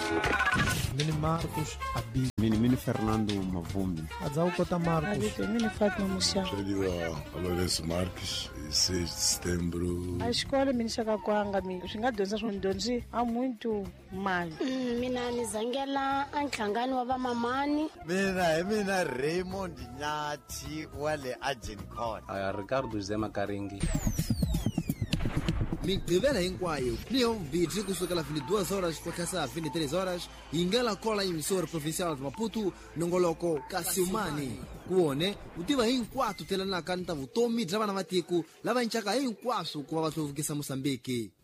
Mini Marcos Abi. Mini Fernando Mavumi. Adzau Kota Marcos. Mini Fátima Muxão. A Lourenço Marques, 6 de setembro. A escola me chega kwanga mi. Xingadonza swondonzi há muito mais. Mina nizangela anhlangani wabamamani. Mina Raymond Nyati wale Agincourt. Ricardo Zema Karingi. Migqibela hinkwayo niyo mvitri kusukela 22 horas kuthasa 23 horas ingela kola emissora provincial de Maputo nongoloko Kasiumani kuone utiva hinkwatu telana kanta vutomi bya vana va tiko lava ncaka hinkwaso ku va va hluvukisa Mosambiki.